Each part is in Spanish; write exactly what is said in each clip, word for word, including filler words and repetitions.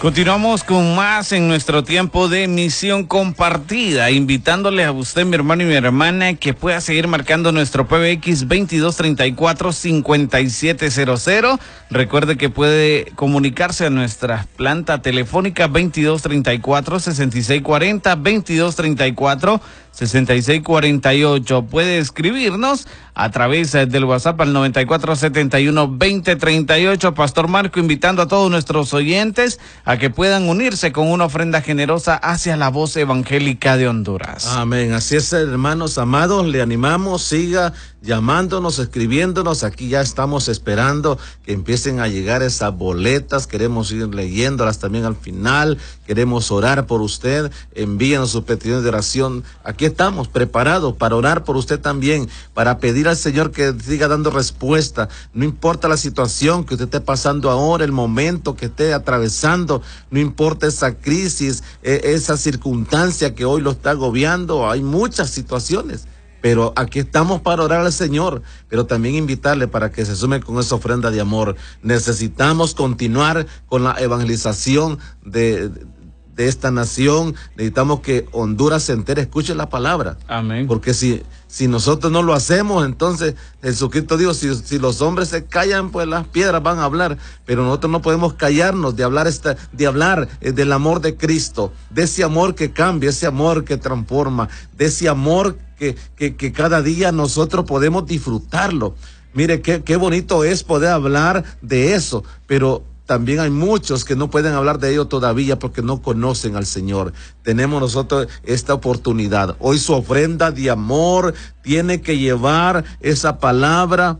Continuamos con más en nuestro tiempo de misión compartida, invitándole a usted, mi hermano y mi hermana, que pueda seguir marcando nuestro P B X veintidós treinta y cuatro cincuenta y siete cero cero. Recuerde que puede comunicarse a nuestra planta telefónica veintidós treinta y cuatro sesenta y seis cuarenta, veintidós treinta y cuatro sesenta y seis cuarenta y ocho. Puede escribirnos a través del WhatsApp al noventa y cuatro setenta y uno veinte treinta y ocho. Pastor Marco invitando a todos nuestros oyentes a que puedan unirse con una ofrenda generosa hacia la voz evangélica de Honduras. Amén. Así es, hermanos amados, le animamos, siga llamándonos, escribiéndonos. Aquí ya estamos esperando que empiecen a llegar esas boletas. Queremos ir leyéndolas también al final. Queremos orar por usted. Envíenos sus peticiones de oración. Aquí estamos preparados para orar por usted también, para pedir al Señor que siga dando respuesta. No importa la situación que usted esté pasando ahora, el momento que esté atravesando, no importa esa crisis, esa circunstancia que hoy lo está agobiando. Hay muchas situaciones, pero aquí estamos para orar al Señor, pero también invitarle para que se sume con esa ofrenda de amor. Necesitamos continuar con la evangelización de, de esta nación. Necesitamos que Honduras entera escuche la palabra. Amén. Porque si, si nosotros no lo hacemos, entonces Jesucristo dijo, si, si los hombres se callan, pues las piedras van a hablar. Pero nosotros no podemos callarnos de hablar, esta, de hablar eh, del amor de Cristo, de ese amor que cambia, ese amor que transforma, de ese amor que, que, que cada día nosotros podemos disfrutarlo. Mire, qué, qué bonito es poder hablar de eso, pero también hay muchos que no pueden hablar de ello todavía porque no conocen al Señor. Tenemos nosotros esta oportunidad. Hoy su ofrenda de amor tiene que llevar esa palabra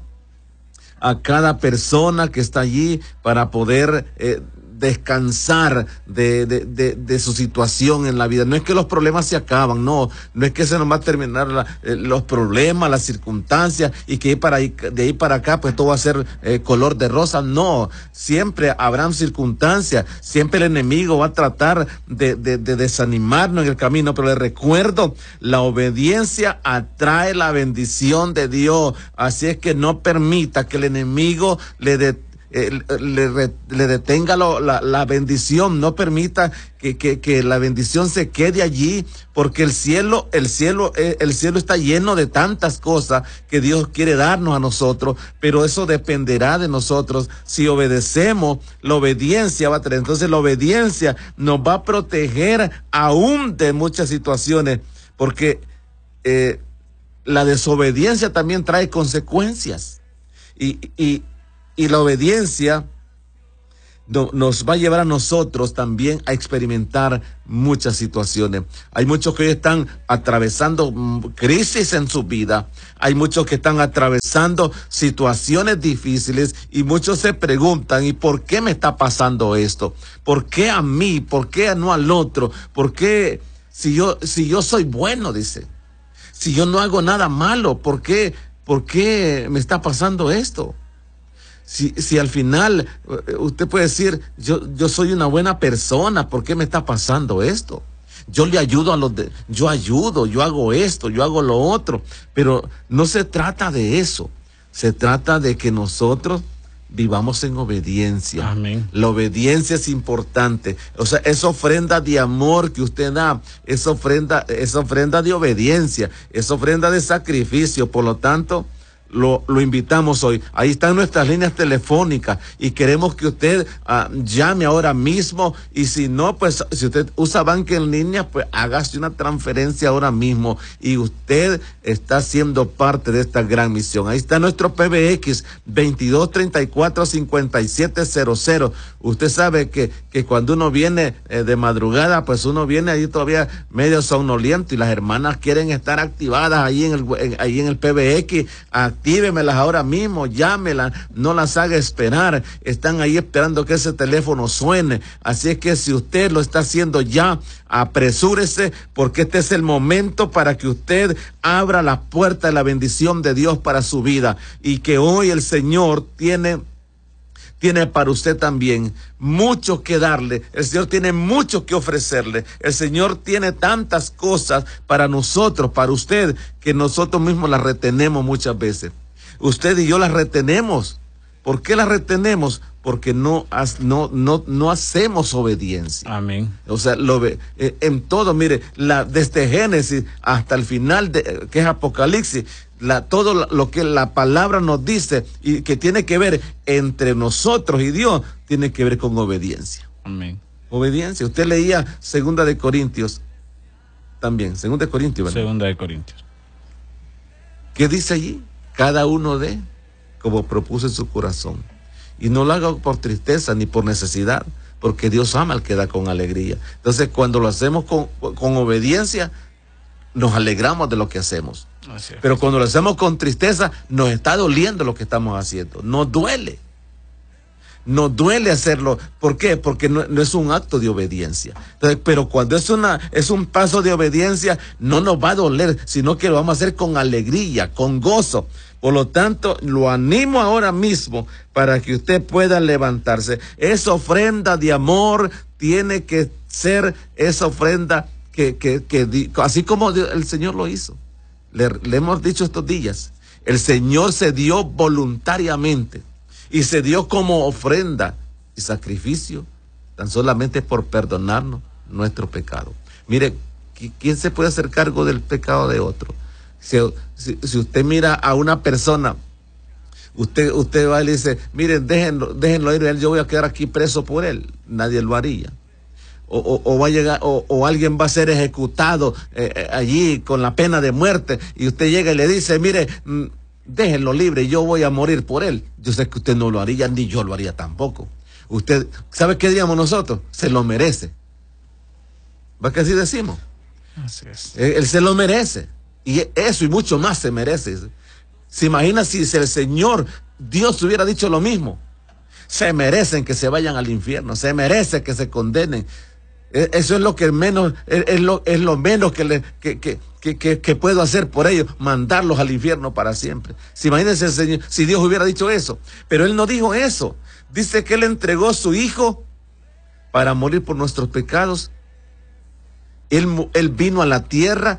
a cada persona que está allí para poder eh, descansar de, de, de, de su situación en la vida. No es que los problemas se acaban, no, no es que se nos va a terminar la, eh, los problemas, las circunstancias y que para ahí, de ahí para acá pues todo va a ser eh, color de rosa. No, siempre habrán circunstancias, siempre el enemigo va a tratar de, de, de desanimarnos en el camino, pero les recuerdo, la obediencia atrae la bendición de Dios, así es que no permita que el enemigo le dé Eh, le, le detenga lo, la, la bendición, no permita que, que, que la bendición se quede allí, porque el cielo, el cielo, eh, el cielo está lleno de tantas cosas que Dios quiere darnos a nosotros, pero eso dependerá de nosotros. Si obedecemos, la obediencia va a tener, entonces la obediencia nos va a proteger aún de muchas situaciones, porque eh, la desobediencia también trae consecuencias, y, y Y la obediencia no, nos va a llevar a nosotros también a experimentar muchas situaciones. Hay muchos que hoy están atravesando crisis en su vida. Hay muchos que están atravesando situaciones difíciles y muchos se preguntan, ¿y por qué me está pasando esto? ¿Por qué a mí? ¿Por qué no al otro? ¿Por qué si yo, si yo soy bueno, dice? Si yo no hago nada malo, ¿por qué, por qué me está pasando esto? Si, si al final usted puede decir, yo, yo soy una buena persona, ¿por qué me está pasando esto? Yo le ayudo a los de, yo ayudo, yo hago esto, yo hago lo otro, pero no se trata de eso, se trata de que nosotros vivamos en obediencia. Amén. La obediencia es importante. O sea, esa ofrenda de amor que usted da, esa ofrenda, esa ofrenda de obediencia, esa ofrenda de sacrificio, por lo tanto, Lo, lo invitamos hoy. Ahí están nuestras líneas telefónicas y queremos que usted uh, llame ahora mismo, y si no, pues si usted usa banca en línea, pues hágase una transferencia ahora mismo y usted está siendo parte de esta gran misión. Ahí está nuestro P B X veintidós treinta y cuatro cincuenta y siete cero cero. Usted sabe que, que cuando uno viene eh, de madrugada, pues uno viene ahí todavía medio somnoliento y las hermanas quieren estar activadas ahí en el, en, ahí en el P B X. Actívemelas ahora mismo, llámelas, no las haga esperar, están ahí esperando que ese teléfono suene, así es que si usted lo está haciendo ya, apresúrese, porque este es el momento para que usted abra la puerta de la bendición de Dios para su vida, y que hoy el Señor tiene tiene para usted también mucho que darle. El Señor tiene mucho que ofrecerle. El Señor tiene tantas cosas para nosotros, para usted, que nosotros mismos las retenemos muchas veces. Usted y yo las retenemos. ¿Por qué las retenemos? porque no, no, no, no hacemos obediencia. Amén. O sea, lo, eh, en todo, mire, la, desde Génesis hasta el final, de, que es Apocalipsis, la, todo lo que la palabra nos dice y que tiene que ver entre nosotros y Dios, tiene que ver con obediencia. Amén. Obediencia. Usted leía Segunda de Corintios también, Segunda de Corintios, ¿verdad? Segunda de Corintios. ¿Qué dice allí? Cada uno de como propuso en su corazón. Y no lo haga por tristeza ni por necesidad, porque Dios ama al que da con alegría. Entonces, cuando lo hacemos con, con obediencia, nos alegramos de lo que hacemos. Así es. Pero cuando lo hacemos con tristeza, nos está doliendo lo que estamos haciendo. Nos duele. Nos duele hacerlo. ¿Por qué? Porque no, no es un acto de obediencia. Entonces, pero cuando es una, es un paso de obediencia, no nos va a doler, sino que lo vamos a hacer con alegría, con gozo. Por lo tanto, lo animo ahora mismo para que usted pueda levantarse. Esa ofrenda de amor tiene que ser esa ofrenda que, que, que así como el Señor lo hizo. Le, le hemos dicho estos días, el Señor se dio voluntariamente y se dio como ofrenda y sacrificio tan solamente por perdonarnos nuestro pecado. Mire, ¿quién se puede hacer cargo del pecado de otro? Si, si, si usted mira a una persona, usted, usted va y le dice, miren, déjenlo, déjenlo ir, yo voy a quedar aquí preso por él. Nadie lo haría. O, o, o va a llegar, o, o alguien va a ser ejecutado eh, allí con la pena de muerte, y usted llega y le dice, mire, mm, déjenlo libre, yo voy a morir por él. Yo sé que usted no lo haría, ni yo lo haría tampoco. Usted, ¿sabe qué diríamos nosotros? Se lo merece. ¿Va que así decimos? Así es. Él, él se lo merece. Y eso y mucho más se merece. ¿Se imagina si el Señor, Dios hubiera dicho lo mismo? Se merecen que se vayan al infierno, se merece que se condenen. Eso es lo que menos, es lo, es lo menos que, le, que, que, que, que, que puedo hacer por ellos, mandarlos al infierno para siempre. ¿Se imagínense el Señor, si Dios hubiera dicho eso? Pero Él no dijo eso. Dice que Él entregó a su Hijo para morir por nuestros pecados. Él, él vino a la tierra.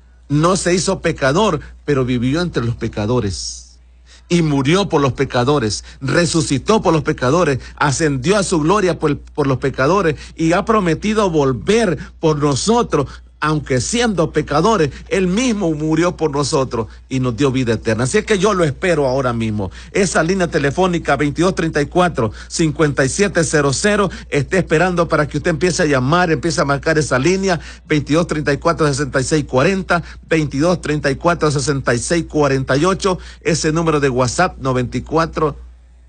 No se hizo pecador, pero vivió entre los pecadores y murió por los pecadores, resucitó por los pecadores, ascendió a su gloria por, por los pecadores y ha prometido volver por nosotros. Aunque siendo pecadores, Él mismo murió por nosotros y nos dio vida eterna. Así es que yo lo espero ahora mismo. Esa línea telefónica veintidós treinta y cuatro, cincuenta y siete cero cero está esperando para que usted empiece a llamar, empiece a marcar esa línea veintidós treinta y cuatro, sesenta y seis cuarenta, veintidós treinta y cuatro, sesenta y seis cuarenta y ocho, ese número de WhatsApp noventa y cuatro,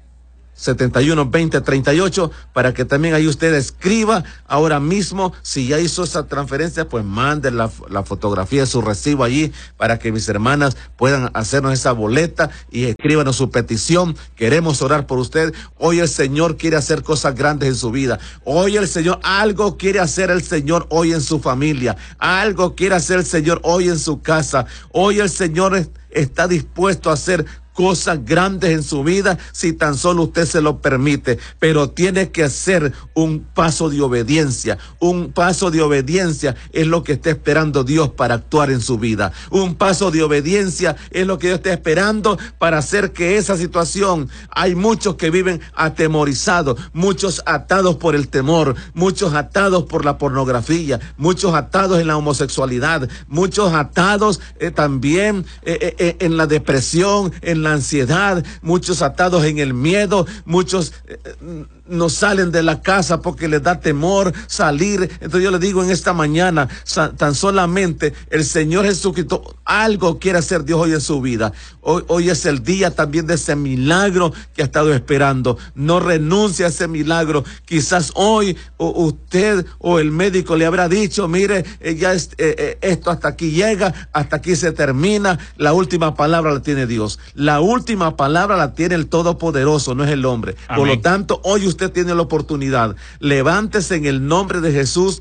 setenta y uno, veinte, treinta y ocho, para que también ahí usted escriba ahora mismo. Si ya hizo esa transferencia, pues mande la, la fotografía de su recibo allí para que mis hermanas puedan hacernos esa boleta y escríbanos su petición. Queremos orar por usted. Hoy el Señor quiere hacer cosas grandes en su vida. Hoy el Señor, algo quiere hacer el Señor hoy en su familia. Algo quiere hacer el Señor hoy en su casa. Hoy el Señor está dispuesto a hacer cosas grandes en su vida si tan solo usted se lo permite, pero tiene que hacer un paso de obediencia. Un paso de obediencia es lo que está esperando Dios para actuar en su vida. Un paso de obediencia es lo que Dios está esperando para hacer que esa situación, hay muchos que viven atemorizados, muchos atados por el temor, muchos atados por la pornografía, muchos atados en la homosexualidad, muchos atados eh, también eh, eh, en la depresión, en la la ansiedad, muchos atados en el miedo, muchos eh, no salen de la casa porque les da temor salir. Entonces yo le digo en esta mañana, tan solamente el Señor Jesucristo, algo quiere hacer Dios hoy en su vida. Hoy, hoy es el día también de ese milagro que ha estado esperando. No renuncie a ese milagro. Quizás hoy o usted o el médico le habrá dicho, mire, eh, ya es, eh, eh, esto hasta aquí llega, hasta aquí se termina. La última palabra la tiene Dios. La última palabra la tiene el Todopoderoso, no es el hombre. Amén. Por lo tanto, hoy usted Usted tiene la oportunidad. Levántese en el nombre de Jesús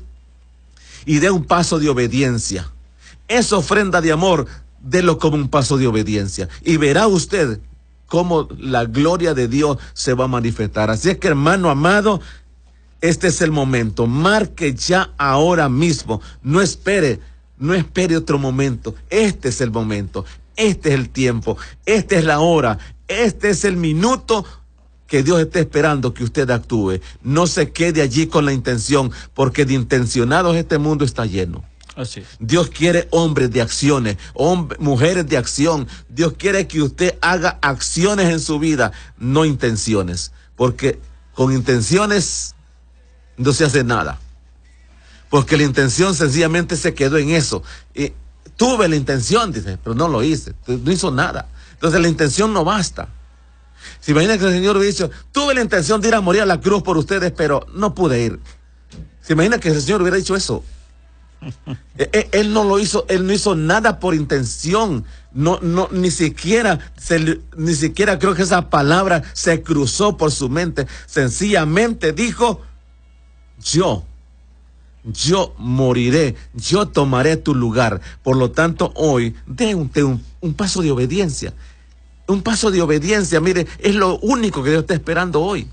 y dé un paso de obediencia. Esa ofrenda de amor, délo como un paso de obediencia. Y verá usted cómo la gloria de Dios se va a manifestar. Así es que, hermano amado, este es el momento. Marque ya ahora mismo. No espere, no espere otro momento. Este es el momento. Este es el tiempo. Esta es la hora. Este es el minuto que Dios esté esperando que usted actúe. No se quede allí con la intención, porque de intencionados este mundo está lleno. Así es. Dios quiere hombres de acciones, hombres, mujeres de acción. Dios quiere que usted haga acciones en su vida, no intenciones. Porque con intenciones no se hace nada. Porque la intención sencillamente se quedó en eso. Y tuve la intención, dice, pero no lo hice, no hizo nada. Entonces la intención no basta. Se imagina que el Señor hubiera dicho, tuve la intención de ir a morir a la cruz por ustedes, pero no pude ir. Se imagina que el Señor hubiera dicho eso. él, él no lo hizo, él no hizo nada por intención. No, no, ni siquiera, se, ni siquiera creo que esa palabra se cruzó por su mente. Sencillamente dijo, yo, yo moriré, yo tomaré tu lugar. Por lo tanto, hoy, dé un, un, un paso de obediencia. Un paso de obediencia, mire, es lo único que Dios está esperando hoy.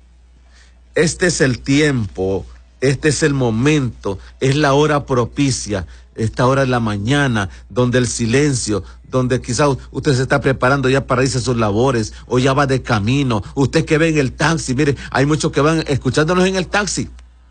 Este es el tiempo, este es el momento, es la hora propicia, esta hora de la mañana, donde el silencio, donde quizás usted se está preparando ya para irse a sus labores, o ya va de camino. Usted que ve en el taxi, mire, hay muchos que van escuchándonos en el taxi.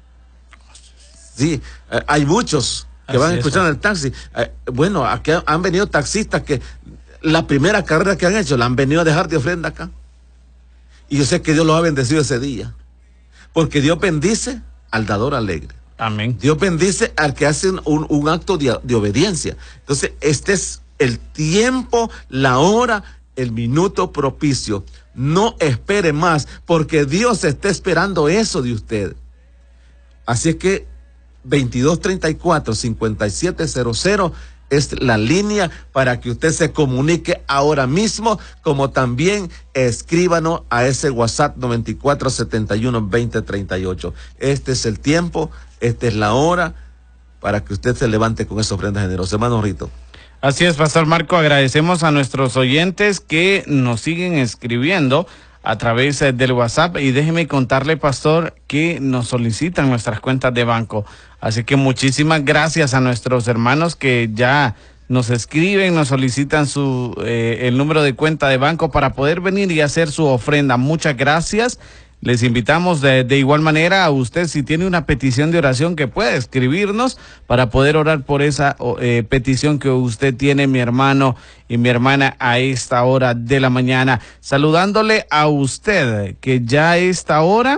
Sí, eh, hay muchos que van escuchando en el taxi. Eh, bueno, aquí han venido taxistas que la primera carrera que han hecho la han venido a dejar de ofrenda acá. Y yo sé que Dios los ha bendecido ese día. Porque Dios bendice al dador alegre. Amén. Dios bendice al que hace un, un acto de, de obediencia. Entonces, este es el tiempo, la hora, el minuto propicio. No espere más, porque Dios está esperando eso de usted. Así es que veintidós treinta y cuatro, cincuenta y siete cero cero es la línea para que usted se comunique ahora mismo, como también escríbanos a ese WhatsApp noventa y cuatro setenta y uno veinte treinta y ocho. Este es el tiempo, esta es la hora para que usted se levante con esa ofrenda generosa. Hermano Rito. Así es, Pastor Marco, agradecemos a nuestros oyentes que nos siguen escribiendo a través del WhatsApp, y déjeme contarle, Pastor, que nos solicitan nuestras cuentas de banco. Así que muchísimas gracias a nuestros hermanos que ya nos escriben, nos solicitan su eh, el número de cuenta de banco para poder venir y hacer su ofrenda. Muchas gracias. Les invitamos de, de igual manera a usted, si tiene una petición de oración, que pueda escribirnos para poder orar por esa eh, petición que usted tiene, mi hermano y mi hermana, a esta hora de la mañana. Saludándole a usted, que ya a esta hora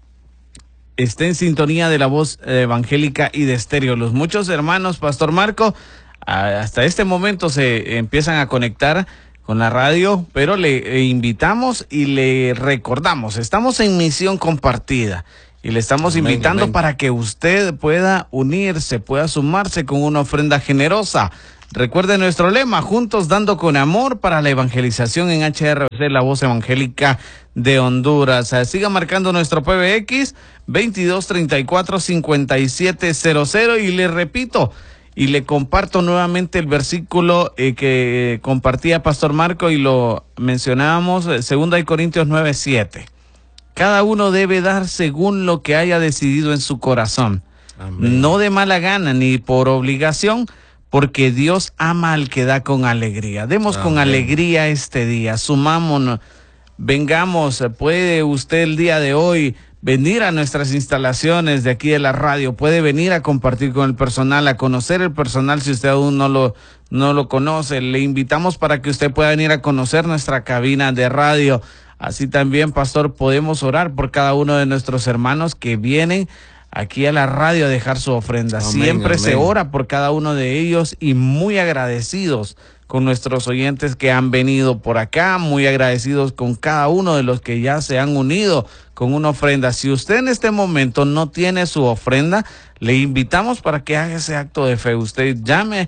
está en sintonía de la voz evangélica y de Estéreo Luz. Muchos hermanos, Pastor Marco, hasta este momento se empiezan a conectar con la radio, pero le invitamos y le recordamos, estamos en misión compartida y le estamos amén, invitando amén. Para que usted pueda unirse, pueda sumarse con una ofrenda generosa. Recuerde nuestro lema, juntos dando con amor para la evangelización en H R C, la voz evangélica de Honduras. Siga marcando nuestro P B X veintidós treinta y cuatro, cincuenta y siete cero cero, y le repito, y le comparto nuevamente el versículo eh, que compartía Pastor Marco y lo mencionábamos, segunda de Corintios nueve siete. Cada uno debe dar según lo que haya decidido en su corazón. Amén. No de mala gana ni por obligación, porque Dios ama al que da con alegría. Demos Amén. Con alegría este día, sumámonos, vengamos, puede usted el día de hoy venir a nuestras instalaciones de aquí de la radio, puede venir a compartir con el personal, a conocer el personal si usted aún no lo, no lo conoce. Le invitamos para que usted pueda venir a conocer nuestra cabina de radio. Así también, Pastor, podemos orar por cada uno de nuestros hermanos que vienen aquí a la radio a dejar su ofrenda. Amén, Siempre amén. Se ora por cada uno de ellos, y muy agradecidos con nuestros oyentes que han venido por acá, muy agradecidos con cada uno de los que ya se han unido con una ofrenda. Si usted en este momento no tiene su ofrenda, le invitamos para que haga ese acto de fe. Usted llame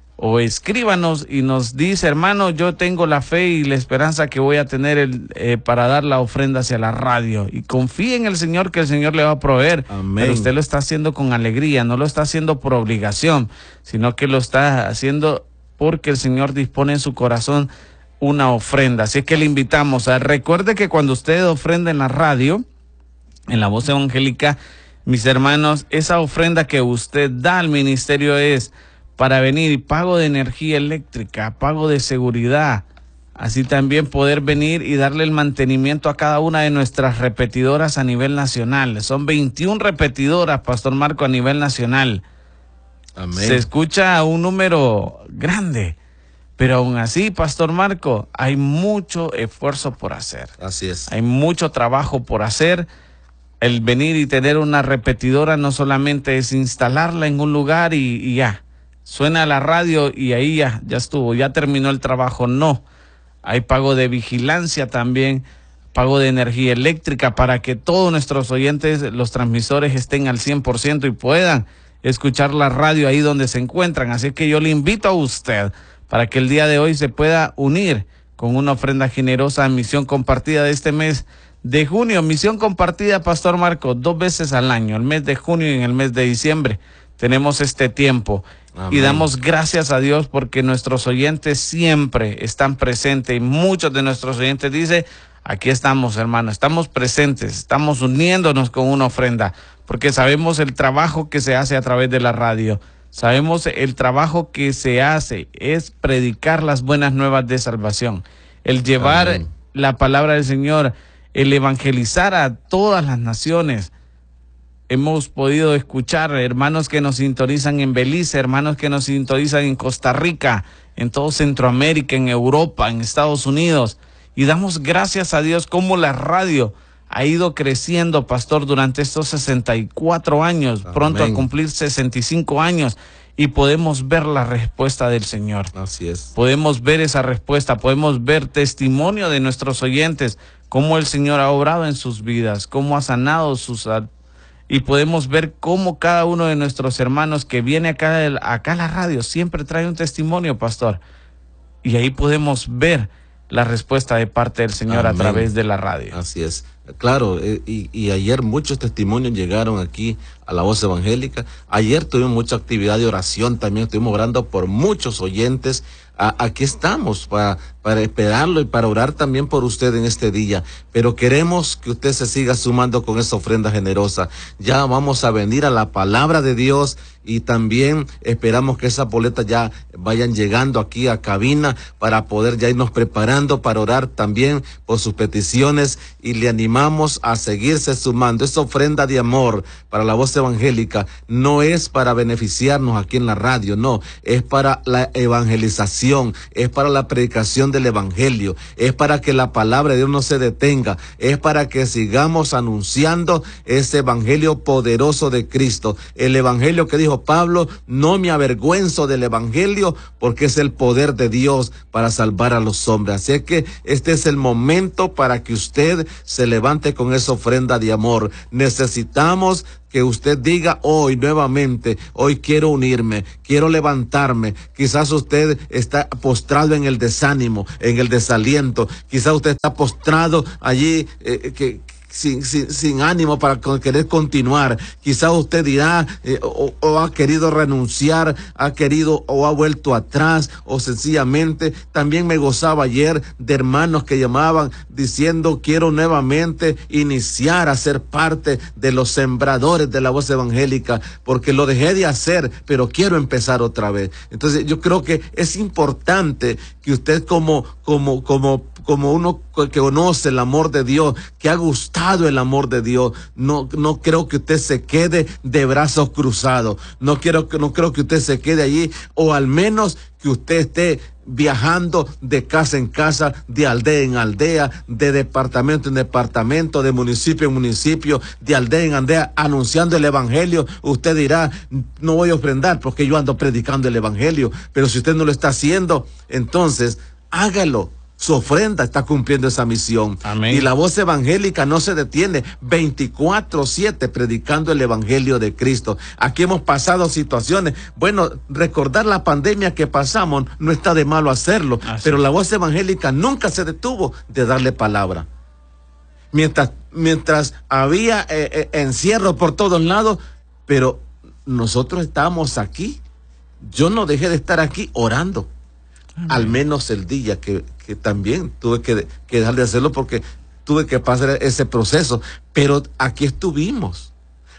o escríbanos y nos dice, hermano, yo tengo la fe y la esperanza que voy a tener el, eh, para dar la ofrenda hacia la radio, y confíe en el Señor, que el Señor le va a proveer. Amén. Pero usted lo está haciendo con alegría, no lo está haciendo por obligación, sino que lo está haciendo porque el Señor dispone en su corazón una ofrenda. Así que le invitamos a, recuerde que cuando usted ofrenda en la radio, en la voz evangélica, mis hermanos, esa ofrenda que usted da al ministerio es para venir, pago de energía eléctrica, pago de seguridad, así también poder venir y darle el mantenimiento a cada una de nuestras repetidoras a nivel nacional. Son veintiuna repetidoras, Pastor Marco, a nivel nacional. Amén. Se escucha un número grande, pero aún así, Pastor Marco, hay mucho esfuerzo por hacer. Así es. Hay mucho trabajo por hacer. El venir y tener una repetidora no solamente es instalarla en un lugar y, y ya, suena la radio y ahí ya, ya estuvo, ya terminó el trabajo. No, hay pago de vigilancia también, pago de energía eléctrica para que todos nuestros oyentes, los transmisores estén al cien por ciento y puedan escuchar la radio ahí donde se encuentran. Así que yo le invito a usted para que el día de hoy se pueda unir con una ofrenda generosa a Misión Compartida de este mes de junio. Misión Compartida, Pastor Marco, dos veces al año, el mes de junio y en el mes de diciembre. Tenemos este tiempo. Amén. Y damos gracias a Dios porque nuestros oyentes siempre están presentes y muchos de nuestros oyentes dicen, aquí estamos, hermano, estamos presentes, estamos uniéndonos con una ofrenda porque sabemos el trabajo que se hace a través de la radio. Sabemos el trabajo que se hace es predicar las buenas nuevas de salvación, el llevar Amén. La palabra del Señor, el evangelizar a todas las naciones. Hemos podido escuchar hermanos que nos sintonizan en Belice, hermanos que nos sintonizan en Costa Rica, en todo Centroamérica, en Europa, en Estados Unidos. Y damos gracias a Dios como la radio ha ido creciendo, pastor, durante estos sesenta y cuatro años, Amén. Pronto a cumplir sesenta y cinco años. Y podemos ver la respuesta del Señor. Así es. Podemos ver esa respuesta, podemos ver testimonio de nuestros oyentes, cómo el Señor ha obrado en sus vidas, cómo ha sanado sus... Y podemos ver cómo cada uno de nuestros hermanos que viene acá, acá a la radio siempre trae un testimonio, pastor. Y ahí podemos ver la respuesta de parte del Señor Amén. A través de la radio. Así es. Claro, eh, y, y ayer muchos testimonios llegaron aquí a La Voz Evangélica. Ayer tuvimos mucha actividad de oración, también estuvimos orando por muchos oyentes. A, aquí estamos para, para esperarlo y para orar también por usted en este día. Pero queremos que usted se siga sumando con esa ofrenda generosa. Ya vamos a venir a la palabra de Dios y también esperamos que esas boletas ya vayan llegando aquí a cabina para poder ya irnos preparando para orar también por sus peticiones y le animamos a seguirse sumando. Esa ofrenda de amor para La Voz Evangélica no es para beneficiarnos aquí en la radio, no, es para la evangelización, es para la predicación del evangelio, es para que la palabra de Dios no se detenga, es para que sigamos anunciando ese evangelio poderoso de Cristo, el evangelio que dijo Pablo, no me avergüenzo del evangelio porque es el poder de Dios para salvar a los hombres. Así es que este es el momento para que usted se levante con esa ofrenda de amor. Necesitamos que usted diga hoy nuevamente, hoy quiero unirme, quiero levantarme. Quizás usted está postrado en el desánimo, en el desaliento. Quizás usted está postrado allí eh, que Sin, sin, sin ánimo para querer continuar. Quizás usted dirá eh, o, o ha querido renunciar, ha querido o ha vuelto atrás o sencillamente. También me gozaba ayer de hermanos que llamaban diciendo quiero nuevamente iniciar a ser parte de los sembradores de La Voz Evangélica porque lo dejé de hacer, pero quiero empezar otra vez. Entonces yo creo que es importante que usted como, como, como como uno que conoce el amor de Dios, que ha gustado el amor de Dios, no, no creo que usted se quede de brazos cruzados, no quiero que, no creo que usted se quede allí, o al menos que usted esté viajando de casa en casa, de aldea en aldea, de departamento en departamento, de municipio en municipio, de aldea en aldea, anunciando el evangelio. Usted dirá, no voy a ofrendar porque yo ando predicando el evangelio, pero si usted no lo está haciendo, entonces hágalo. Su ofrenda está cumpliendo esa misión. Amén. Y La Voz Evangélica no se detiene veinticuatro siete predicando el evangelio de Cristo. Aquí hemos pasado situaciones. Bueno, recordar la pandemia que pasamos no está de malo hacerlo, Así pero es. La Voz Evangélica nunca se detuvo de darle palabra. Mientras, mientras había eh, eh, encierro por todos lados, pero nosotros estábamos aquí. Yo no dejé de estar aquí orando. Amén. Al menos el día que, que también tuve que, que dejar de hacerlo porque tuve que pasar ese proceso, pero aquí estuvimos,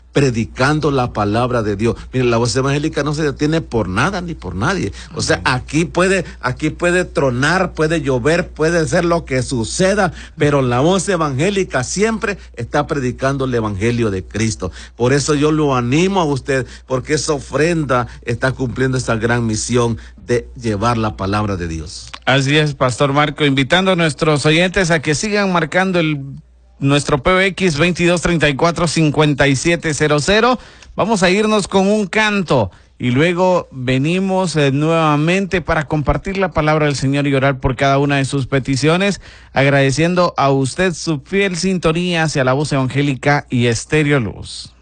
predicando la palabra de Dios. Miren, la voz evangélica no se detiene por nada ni por nadie. O sea, aquí puede, aquí puede tronar, puede llover, puede ser lo que suceda, pero la voz evangélica siempre está predicando el evangelio de Cristo. Por eso yo lo animo a usted, porque esa ofrenda está cumpliendo esa gran misión de llevar la palabra de Dios. Así es, Pastor Marco, invitando a nuestros oyentes a que sigan marcando el nuestro P B X veintidós treinta y cuatro cincuenta y siete cero cero. Vamos a irnos con un canto y luego venimos eh, nuevamente para compartir la palabra del Señor y orar por cada una de sus peticiones, agradeciendo a usted su fiel sintonía hacia la voz evangélica y Estéreo Luz.